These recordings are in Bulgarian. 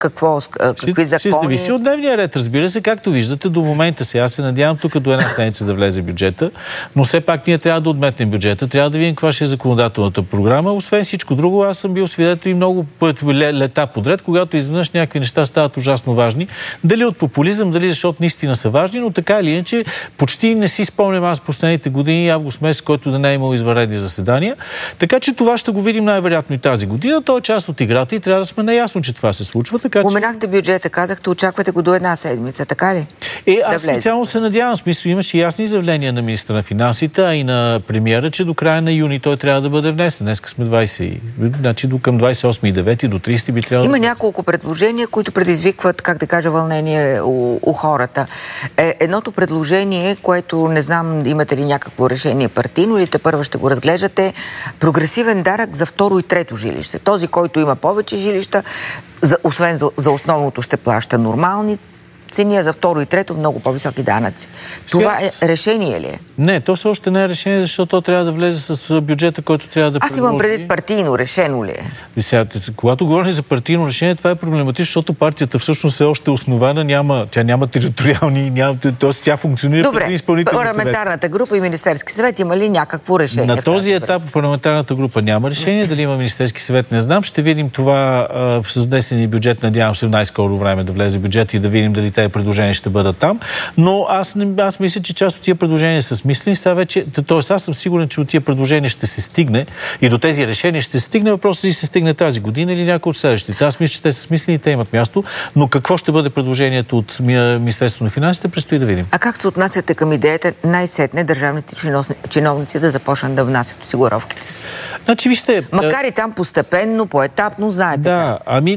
какви закони? Ще зависи от дневния ред, разбира се, както виждате до момента сега. Аз се надявам тук до една седмица да влезе бюджета, но все пак ние трябва да отметнем бюджета, трябва да видим каква ще е законодателната програма. Освен всичко друго, аз съм бил свидетел и много лета подред, когато изведнъж някакви неща стават ужасно важни. Дали от популизъм, дали защото наистина са важни, но така или иначе почти не си спомням аз последните години, август месец, който да не е имал извънредни заседания. Така че това ще го видим най-вероятно и тази година. То е част от играта и трябва да сме наясно, че това се случва. Споменахте бюджета, казахте, очаквате го до една седмица, така ли? Аз специално се надявам. В смисъл, имаше ясни изявления на министра на финансите, а и на премиера, че до края на юни той трябва да бъде внесен. Днеска сме 20. Значи до към 28 и 9 до 30 би трябвало. Има няколко предложения, които предизвикват, как да кажа, вълнение у хората. Едното предложение, което не знам, имате ли някакво решение партийно или тепърва ще го разглеждате, прогресивен дарък за второ и трето жилище. Този, който има повече жилища, освен за основното ще плаща нормални цени, а за второ и трето много по-високи данъци. Това е решение ли е? Не, то все още не е решение, защото то трябва да влезе с бюджета, който трябва да предложи. Аз имам предвид партийно, решено ли е? Сега, когато говорим за партийно решение, това е проблематично, защото партията всъщност е още основана, тя няма териториални, т.е. тя функционира преди изпълнителния съвет. Парламентарната група и Министерски съвет има ли някакво решение? На този етап парламентарната група няма решение. Дали има Министерски съвет, не знам. Ще видим това с внесения бюджет. Надявам се в най-скоро време да влезе бюджет и да видим дали тези предложения ще бъдат там. Но аз мисля, че част от тия предложения са смислени. Тоест аз съм сигурен, че от тия предложения ще се стигне и до тези решения ще се стигне. Въпросът ли се стигне тази година или някой от следващите. Аз мисля, че те са смислени и те имат място. Но какво ще бъде предложението от Министерството на финансите, предстои да видим. А как се отнасяте към идеята най-сетне държавните чиновници да започнат да внасят осигуровките си? Значи, вижте, макар и там постепенно, поетапно, знаете. Да,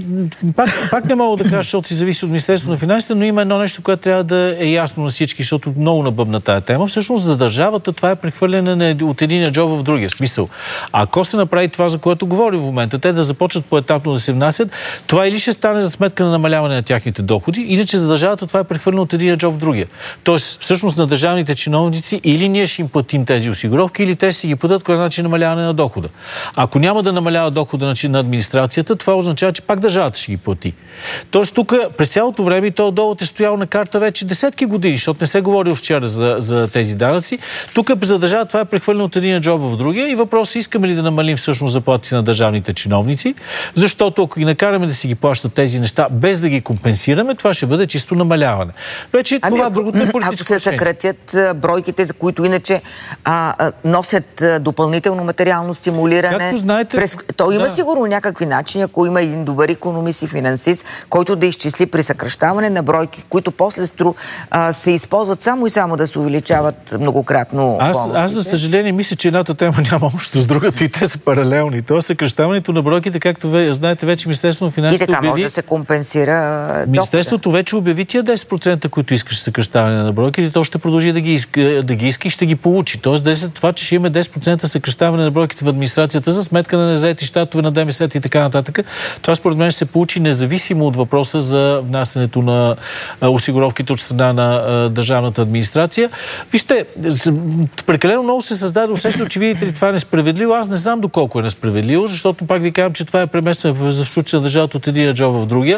пак не мога да кажа, защото си зависи от Министерството на финансите, но има едно нещо, което трябва да е ясно на всички, защото много набъбна тая тема. Всъщност за държавата това е прехвърляне от единия джоб в другия смисъл. Ако се направи това, за което говорим в момента, те да започнат поетапно да се внасят, това или ще стане за сметка на намаляване на тяхните доходи, иначе за държавата това е прехвърляне от единия джоб в другия. Тоест, всъщност на държавните чиновници или ние ще им платим тези осигуровки, или те си ги платят, което значи намаляване на дохода. Ако няма да намалява дохода на администрацията, това означава, че пак държавата ще ги плати. Тоест тук през цялото време и този довод е стоял на карта вече десетки години, защото не се говори вчера за тези данъци. Тук за държавата това е прехвърлено от един джоб в другия и въпросът е искаме ли да намалим всъщност заплатите на държавните чиновници, защото ако ги накараме да си ги плащат тези неща без да ги компенсираме, това ще бъде чисто намаляване. Вече това другото е политическо. Ако се съкратят бройките, за които иначе носят допълнително материално стимулиране. Както знаете, то има сигурно някакви начини, ако има един добър икономист и финансист, който да изчисли при съкращаване на бройки, които после се използват само и само да се увеличават многократно помощите. Аз за съжаление мисля, че едната тема няма общо с другата и те са паралелни. То съкращаването на бройките, както знаете, вече Министерството на финансите и така може да се компенсира Министерството вече обяви тия 10%, които искаш съкращаване на бройките, то ще продължи да ги иска и ще ги получи. Тоест това, че ще има 10% съкращаване на бройките в администрацията за сметка на незаети щатове на ДМС и така нататък, това според мен ще се получи независимо от въпроса за внасянето на осигуровките от страна на държавната администрация. Вижте, прекалено много се създаде усещане, че видите ли това е несправедливо. Аз не знам доколко е несправедливо, защото пак ви казвам, че това е преместване за случай на държавата от един джоб в другия.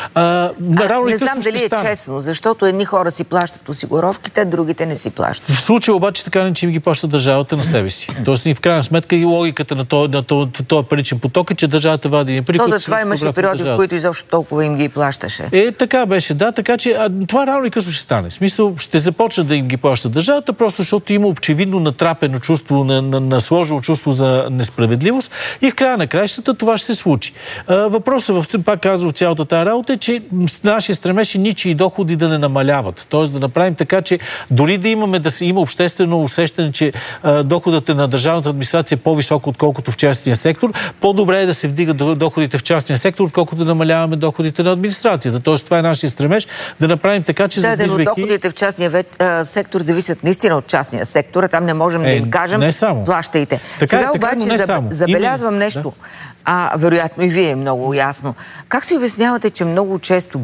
Не знам дали е честно, защото едни хора си плащат осигуровките, другите не си плащат. В случая обаче така не, че им ги плаща държавата на себе си. Тоест в крайна сметка и логиката на този паричен поток е, че държавата вади пари. То затова имаше периоди, в които изобщо толкова им ги плащаше. Така беше, да, така че това рано и късно ще стане. В смисъл, ще започне да им ги плаща държавата, просто защото има очевидно натрапено чувство, насложено чувство за несправедливост и в края на краищата това ще се случи. Въпросът, пак казвам, цялата тази работа е, че нашия стремеше ничии доходи да не намаляват. Тоест да направим така, че дори да има обществено усещане, че доходът на държавната администрация е по-висок, отколкото в частния сектор, по-добре е да се вдигат доходите в частния сектор, отколкото да намаляваме доходите на администрацията. Тоест това е нашия стремеж да направим така, че но доходите в частния сектор зависят наистина от частния сектор, а там не можем да им кажем плащайте. Сега обаче забелязвам нещо, вероятно и вие много ясно. Как си обяснявате, че много често ГЕРБ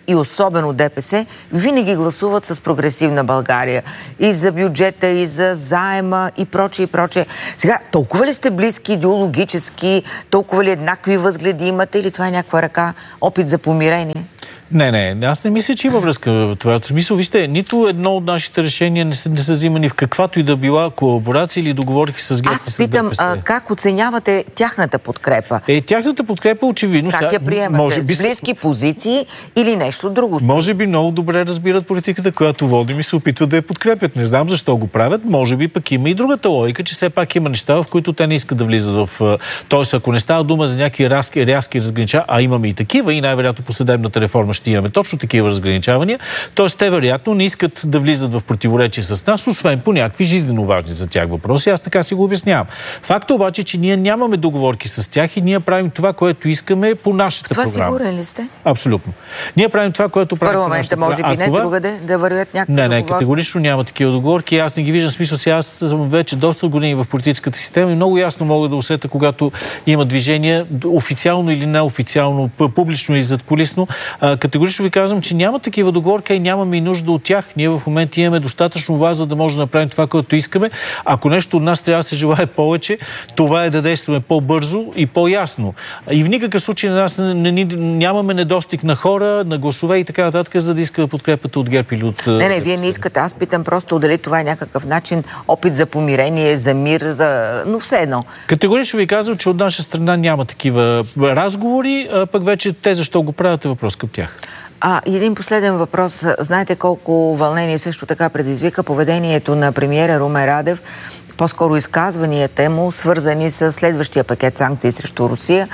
и особено ДПС винаги гласуват с Прогресивна България. И за бюджета, и за заема, и прочее, и прочее. Сега, толкова ли сте близки идеологически, толкова ли еднакви възгледи имате, или това е някаква ръка, опит за помирение? Не, аз не мисля, че има връзка в това. В смисъл, вижте, нито едно от нашите решения не са взимани в каквато и да била колаборация или договорки с ГЕРБ. Аз питам, как оценявате тяхната подкрепа? Тяхната подкрепа очевидно. Как я приемате? Може би с близки позиции или нещо друго? Може би много добре разбират политиката, която водим и се опитват да я подкрепят. Не знам защо го правят. Може би пък има и другата логика, че все пак има неща, в които те не искат да влизат в... Тоест, ако не става дума за някакви рязки разграничения, а имаме и такива, и най-вероятно по съдебната реформа ще имаме точно такива разграничавания. Тоест, те вероятно не искат да влизат в противоречие с нас, освен по някакви жизненно важни за тях въпроси. Аз така си го обяснявам. Факт обаче, че ние нямаме договорки с тях и ние правим това, което искаме по нашата програма. Това сигурен ли сте? Абсолютно. Ние правим това, което правим по парламента, нашата може би не това... другаде, да вървят някакви договорки. Не, категорично няма такива договорки. Аз не ги виждам смисъл. Сега аз съм вече доста години в политическата система и много ясно мога да усета, когато има движение, официално или неофициално, публично или задкулисно. Категорично ви казвам, че няма такива договорки и нямаме и нужда от тях. Ние в момента имаме достатъчно власт, за да може да направим това, което искаме. Ако нещо от нас трябва да се желае повече, това е да действаме по-бързо и по-ясно. И в никакъв случай на нас нямаме недостиг на хора, на гласове и така нататък, за да искаме подкрепата от ГЕРБ или от... Не, вие не искате. Аз питам просто дали това е някакъв начин, опит за помирение, за мир, но все едно. Категорично ви казвам, че от наша страна няма такива разговори, пък вече те защо го правят е въпрос към тях. Един последен въпрос. Знаете колко вълнение също така предизвика поведението на премиера Румен Радев, по-скоро изказванията му, свързани с следващия пакет санкции срещу Русия,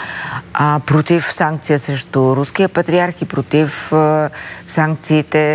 против санкция срещу руския патриарх и против санкциите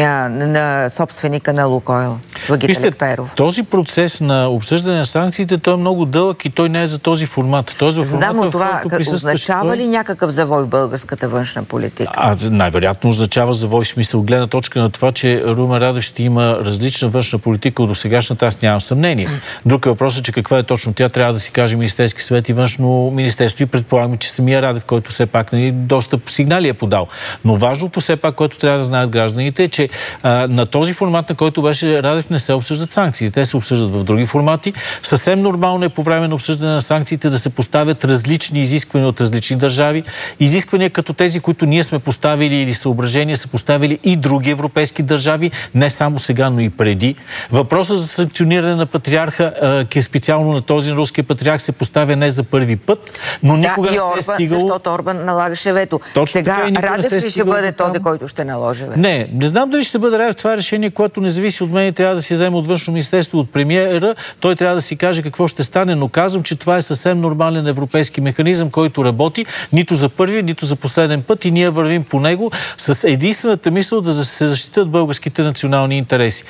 на собственика на Лукойл, Вагиталий Перов. Този процес на обсъждане на санкциите, той е много дълъг и той не е за този формат. Знам, това означава ли някакъв завой в българската външна политика? Най-вероятно означава завой в смисъл. Гледна точка на това, че Румен Радев ще има различна външна политика от досегашната, аз нямам съмнение. Друг въпрос е, че каква е точно тя, трябва да си каже Министерски съвет и Външно министерство и предполагаме, че самия Радев, който все пак доста сигнали е подал. Но важното все пак, което трябва да знаят гражданите е, че на този формат, на който беше Радев, не се обсъждат санкции. Те се обсъждат в други формати. Съвсем нормално е по време на обсъждане на санкциите да се поставят различни изисквания от различни държави. Изисквания като тези, които ние сме поставили или съображения са поставили и други европейски държави, не само сега, но и преди. Въпросът за санкциониране на патриарха, специално на този руския патриарх, се поставя не за първи път, но никога не се е стигало... защото Орбан налагаше вето. Сега Радев ли ще бъде този, който ще наложи вето? Не знам дали ще бъде Радев. Това е решение, което не зависи от мен и трябва да си вземе от Външно министерство, от премиера. Той трябва да си каже какво ще стане, но казвам, че това е съвсем нормален европейски механизъм, който работи нито за първи, нито за последен път и ние вървим по него с единствената мисъл да се защитят българските национални интереси.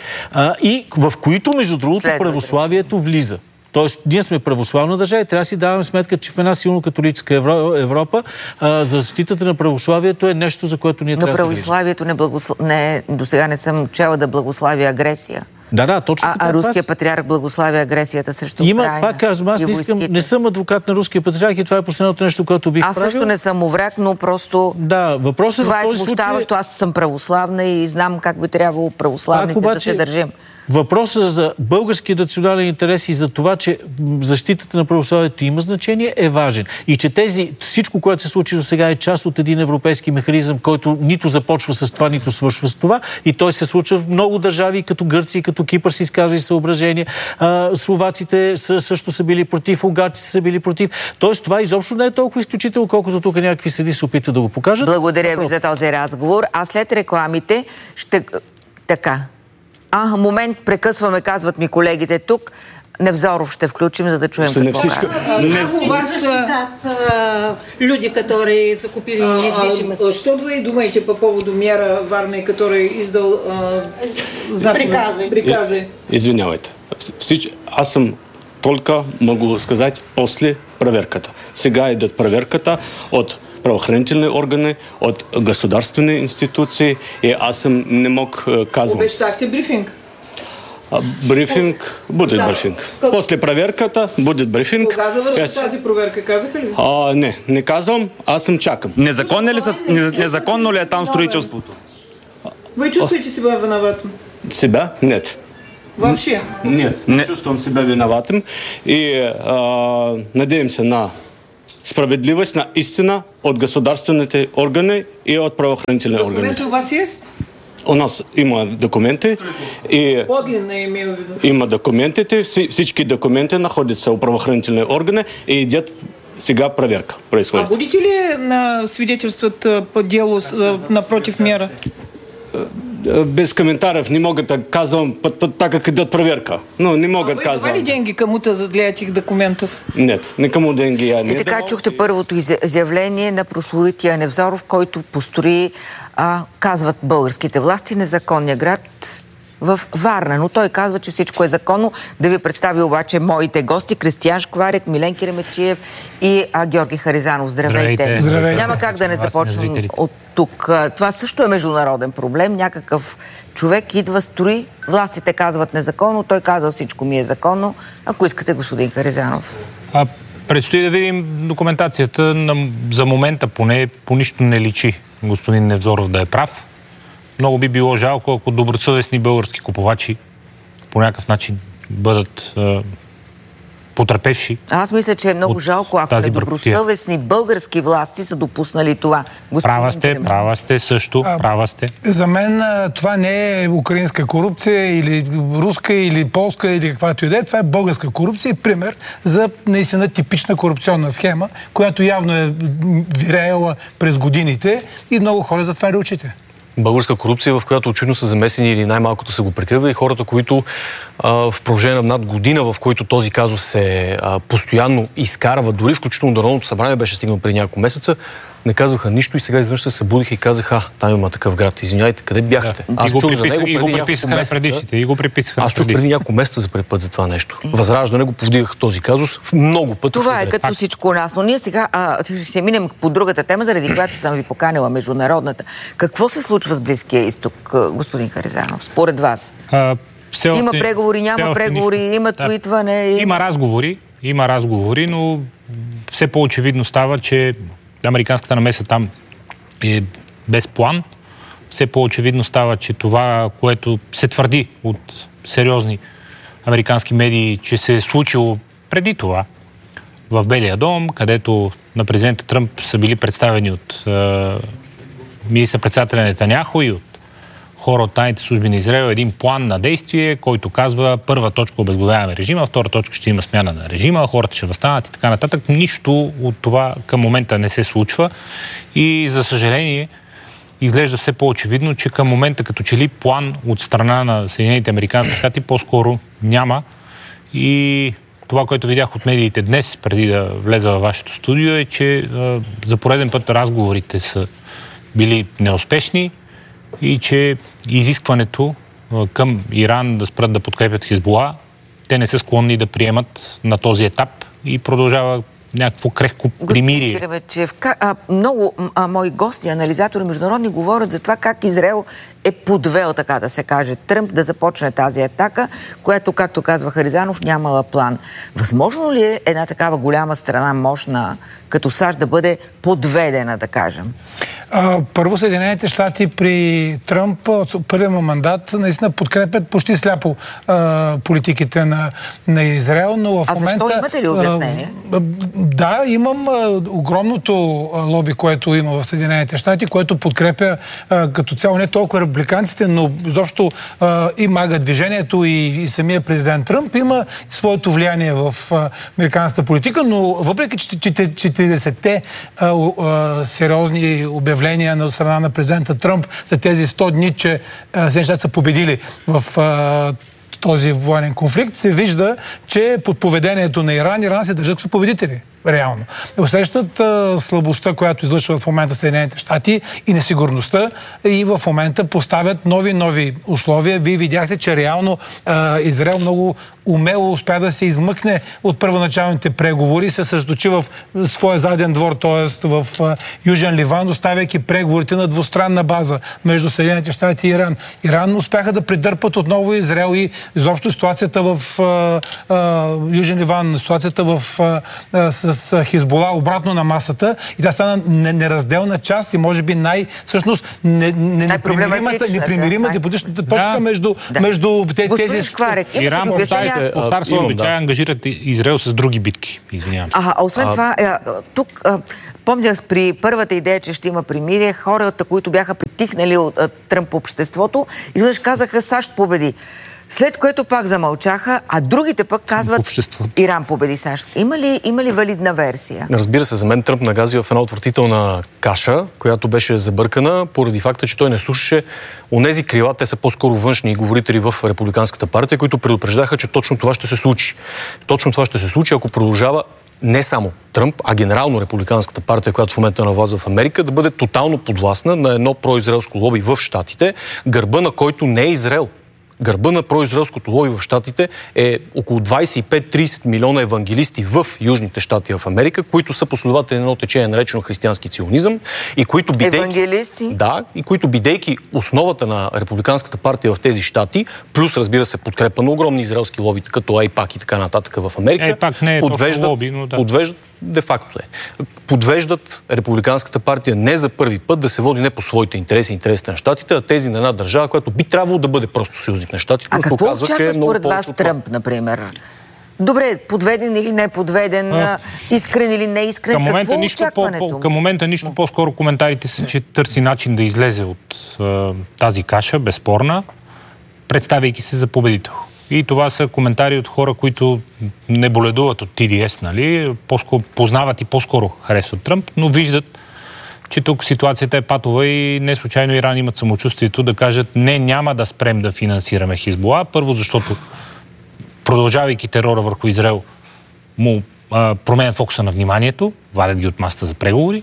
И в които, между другото, православието влиза. Тоест, ние сме православна държава и трябва да си даваме сметка, че в една силно католическа Европа за защитата на православието е нещо, за което ние трябва да се грижим. Но православието до сега не съм чела да благослави агресия. Да, точно така. Руският патриарх благославя агресията срещу Украйна. Пак казвам, аз не съм адвокат на руския патриарх и това е последното нещо, което бих правил. Аз също не съм увряк, но просто въпросът това е смущаващо. Аз съм православна и знам как би трябвало православните да се държим. Въпросът за българския национален интерес и за това, че защитата на православието има значение, е важен. И че всичко, което се случи до сега, е част от един европейски механизъм, който нито започва с това, нито свършва с това. И той се случва в много държави, като Гърция, като Кипър си изказва съображения. Словаците също са били против, унгарците са били против. Тоест това изобщо не е толкова изключително, колкото тук някакви съди се опитват да го покажат. Благодаря ви за този разговор. А след рекламите ще... Така. Момент, прекъсваме, казват ми колегите тук. Невзоров ще включим, за да чуем какво казва. Как у вас люди, которые закупили недвижимость? Что вы думаете по поводу мэра Варны, который издал приказы? Извинявайте. Аз съм только могу сказать после проверката. Сега идет проверката от правоохранителни органи, от государствени институции и аз съм не мог казвам. Обещахте брифинг? Брифинг, будет брифинг. После проверката будет брифинг. Кога завърши тази проверка, казаха ли? Не казвам, аз съм чакам. Незаконно ли е там строителството? Вы чувствуете себя виноватым? Себя? Нет. Вообще? Нет, не чувствам себя виноватым. И надеемся на справедливость, на истина от государственните органи и от правоохранителните органи. Документы у вас есть? У нас има документи. И Подлинно имею в виду. има документите, всички документи находятся у правоохранителните органи и идет сега проверка. Происходит. А будете ли свидетельствовать по делу напротив мера? Без комментариев не мога да казвам, так как идет проверка. Ну, не мога да казвам. Вы давали деньги кому-то для этих документов? Нет, никому деньги я не И така давал. чухте първото изявление на прословутия Невзоров, който построи, казват българските власти, незаконния град в Варна. Но той казва, че всичко е законно. Да ви представи обаче моите гости: Кристиян Шкварек, Милен Киремечиев и Георги Харизанов. Здравейте. Здравейте. Няма как да не започнем от тук. Това също е международен проблем. Някакъв човек идва, строи, властите казват незаконно, той казва всичко ми е законно. Ако искате, господин Харизанов. Предстои да видим документацията. За момента поне по нищо не личи господин Невзоров да е прав. Много би било жалко, ако добросъвестни български купувачи по някакъв начин бъдат потърпевши. Аз мисля, че е много жалко, ако недобросъвестни български власти са допуснали това. Права сте също, права сте. За мен това не е украинска корупция или руска или полска или каквато и да е. Това е българска корупция и пример за наистина типична корупционна схема, която явно е виреяла през годините и много хора затваря очите. Българска корупция, в която очевидно са замесени или най-малкото се го прикрива и хората, които в продължение на над година, в който този казус се постоянно изкарва, дори включително Народното събрание беше стигнал преди няколко месеца, не казваха нищо и сега изведнъж се събудиха и казаха: там има такъв град. Извинявайте, къде бяхте? Аз чух за него преди няколко месеца. Аз чух преди няколко месеца за първи път за това нещо. Възраждане го повдигаха този казус много пъти. Това е като всичко нас. Но ние сега ще минем по другата тема, заради която съм ви поканила, международната. Какво се случва с Близкия изток, господин Харизанов, според вас? Има преговори, няма преговори, има твитване. Има разговори, но все по-очевидно става, че американската намеса там е без план. Все по-очевидно става, че това, което се твърди от сериозни американски медии, че се е случило преди това в Белия дом, където на президента Тръмп са били представени от министър-председателя Нетаняху и от хора от тайните служби на Израел един план на действие, който казва: първа точка обезглавяваме режима, втора точка ще има смяна на режима, хората ще въстанат и така нататък. Нищо от това към момента не се случва и за съжаление изглежда все по-очевидно, че към момента като че ли план от страна на Съединените американски щати по-скоро няма. И това, което видях от медиите днес, преди да влеза във вашето студио, е, че за пореден път разговорите са били неуспешни и че изискването към Иран да спрат да подкрепят Хизбула, те не са склонни да приемат на този етап и продължава някакво крехко примирие. Много мои гости, анализатори международни, говорят за това как Израел е подвел, така да се каже, Тръмп да започне тази атака, която, както казва Харизанов, нямала план. Възможно ли е една такава голяма страна, мощна, като САЩ, да бъде подведена, да кажем? Първо, Съединените щати при Тръмп от първия му мандат наистина подкрепят почти сляпо политиките на Израел, но в момента... защо имате ли обяснение? Да, имам огромното лоби, което има в Съединените щати, което подкрепя като цяло не толкова републиканците, но изобщо и мага движението и самия президент Тръмп има своето влияние в американската политика, но въпреки 40-те сериозни обявления на страна на президента Тръмп за тези 100 дни, че Съединените щати са победили в този военен конфликт, се вижда, че под поведението на Иран се държат като победители. Реално. Усещат слабостта, която излъчват в момента Съединените щати и несигурността, и в момента поставят нови условия. Вие видяхте, че реално Израел много умело успя да се измъкне от първоначалните преговори, се съсредоточи в своя заден двор, т.е. в Южен Ливан, оставяйки преговорите на двустранна база между Съединените щати и Иран. Иран успяха да придърпат отново Израел и изобщо ситуацията в Южен Ливан, ситуацията с Хизбола обратно на масата, и да стана неразделна част и може би непримиримата дипломатичната точка между тези... Иран остар своя обичай ангажират Израел с други битки. Извинявам се. Освен това, тук помня при първата идея, че ще има примирие, хората, които бяха притихнали от Тръмп обществото, изведнъж казаха: САЩ победи. След което пак замълчаха, а другите пък казват: Иран победи САЩ. Има ли валидна версия? Разбира се, за мен Тръмп нагази в една отвратителна каша, която беше забъркана поради факта, че той не слушаше онези крила, те са по-скоро външни говорители в Републиканската партия, които предупреждаха, че точно това ще се случи. Точно това ще се случи, ако продължава не само Тръмп, а генерално Републиканската партия, която в момента навлазва в Америка, да бъде тотално подвластна на едно произраелско лоби в Щатите, гърба на който не е Израел. Гърба на произраелското лоби в Щатите е около 25-30 милиона евангелисти в Южните щати в Америка, които са последователи на едно течение, наречено християнски ционизъм, и които евангелисти? Да, и които бидейки основата на Републиканската партия в тези щати, плюс, разбира се, подкрепа на огромни израелски лобита, като AIPAC и така нататък в Америка, AIPAC не е точно лоби, но да. Подвеждат, де-факто подвеждат Републиканската партия не за първи път да се води не по своите интереси, интересите на щатите, а тези на една държава, която би трябвало да бъде просто съюзник на щатите. А какво очаква според вас Тръмп, например? Добре, подведен или не подведен, искрен или не искрен, какво е очакването? Към момента нищо, по-скоро коментарите са, че търси начин да излезе от тази каша, безспорна, представяйки се за победител. И това са коментари от хора, които не боледуват от TDS, нали? По-скоро познават и по-скоро харесват Тръмп, но виждат, че тук ситуацията е патова и не случайно Иран имат самочувствието да кажат: не, няма да спрем да финансираме Хизбола. Първо, защото продължавайки терора върху Израел, му променят фокуса на вниманието, вадят ги от масата за преговори.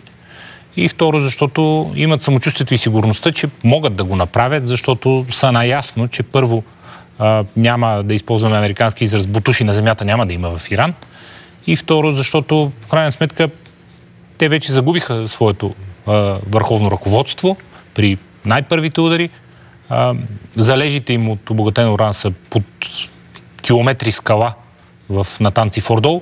И второ, защото имат самочувствието и сигурността, че могат да го направят, защото са наясно, че първо няма да използваме американски израз, бутуши на земята няма да има в Иран. И второ, защото в крайна сметка те вече загубиха своето върховно ръководство при най-първите удари. Залежите им от обогатен уран са под километри скала в Натанци Фордол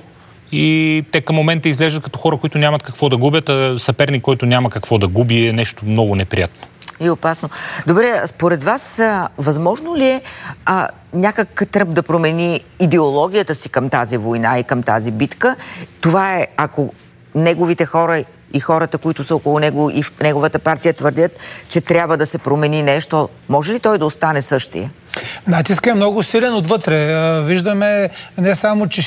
и те към момента изглеждат като хора, които нямат какво да губят, а съперник, който няма какво да губи, е нещо много неприятно. И опасно. Добре, според вас, възможно ли е някак Тръмп да промени идеологията си към тази война и към тази битка? Това е, ако неговите хора и хората, които са около него и в неговата партия твърдят, че трябва да се промени нещо, може ли той да остане същия? Натискът е много силен отвътре. Виждаме не само, че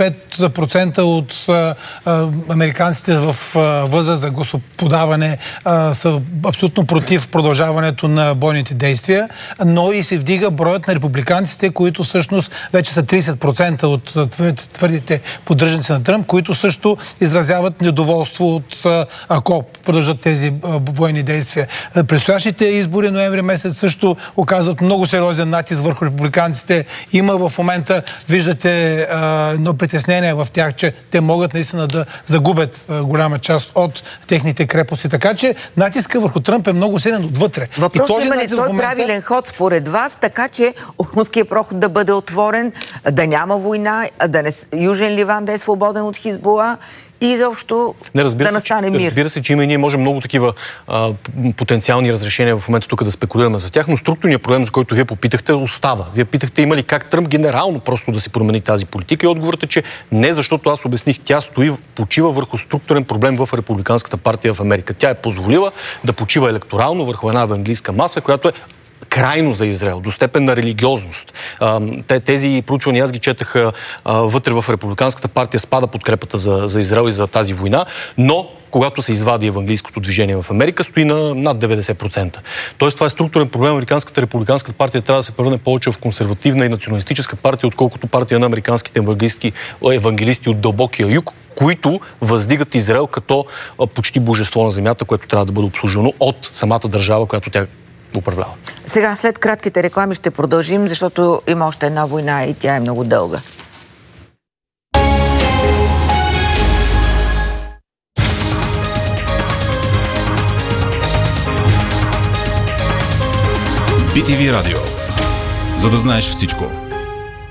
65% от американците в възраст за гласоподаване са абсолютно против продължаването на бойните действия, но и се вдига броят на републиканците, които всъщност вече са 30% от твърдите поддръжници на Тръмп, които също изразяват недоволство от ако продължат тези бойни действия. Предстоящите избори ноември месец също оказват много сериозен натиск върху републиканците. Има в момента, виждате, едно притеснение в тях, че те могат наистина да загубят голяма част от техните крепости. Така че натиска върху Тръмп е много силен отвътре. Въпросът има ли той правилен ход според вас, така че Ормузския проход да бъде отворен, да няма война, Южен Ливан да е свободен от Хизбола и изобщо да настане мир? Разбира се, че има и ние можем много такива потенциални разрешения в момента тук да спекулираме за тях, но структурният проблем, за който вие попитахте, остава. Вие питахте има ли как Тръмп генерално просто да се промени тази политика и отговорът е, че не, защото аз обясних, тя почива върху структурен проблем в Републиканската партия в Америка. Тя е позволила да почива електорално върху една евангелистка маса, която е крайно за Израел, до степен на религиозност. Тези проучвания, аз ги четах вътре в Републиканската партия, спада подкрепата за Израел и за тази война, но когато се извади евангелийското движение в Америка, стои на над 90%. Тоест това е структурен проблем. Американската републиканска партия трябва да се превърне повече в консервативна и националистическа партия, отколкото партия на американските евангелисти от дълбокия юг, които въздигат Израел като почти божество на земята, което трябва да бъде обслужено от самата държава, която тя управлява. Сега, след кратките реклами ще продължим, защото има още една война и тя е много дълга. BTV Радио. За да знаеш всичко.